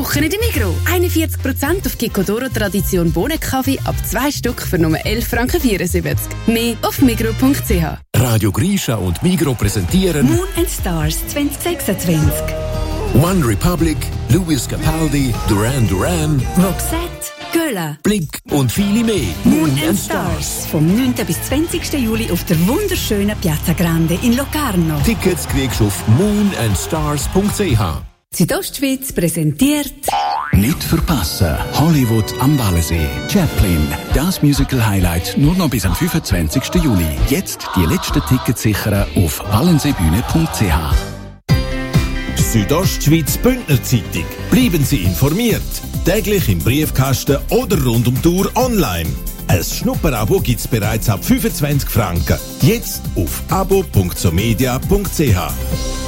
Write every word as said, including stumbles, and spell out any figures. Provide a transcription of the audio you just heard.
Woche in der Migros. einundvierzig Prozent auf Gicodoro Tradition Bohnenkaffee ab zwei Stück für nur elf Franken vierundsiebzig. Mehr auf migros punkt c h. Radio Grisha und Migros präsentieren Moon and Stars zwanzig sechsundzwanzig. One Republic, Louis Capaldi, Duran Duran, Roxette, Göla, Blick und viele mehr. Moon and Stars. Vom neunten bis zwanzigsten Juli auf der wunderschönen Piazza Grande in Locarno. Tickets kriegst du auf moon and stars punkt c h. Südostschweiz präsentiert Nicht verpassen. Hollywood am Wallensee. Chaplin. Das Musical-Highlight nur noch bis am fünfundzwanzigsten Juli. Jetzt die letzten Tickets sichern auf wallenseebühne punkt c h. Südostschweiz Bündner Zeitung. Bleiben Sie informiert. Täglich im Briefkasten oder rund um die Uhr online. Ein Schnupperabo gibt's bereits ab fünfundzwanzig Franken. Jetzt auf abo punkt somedia punkt c h.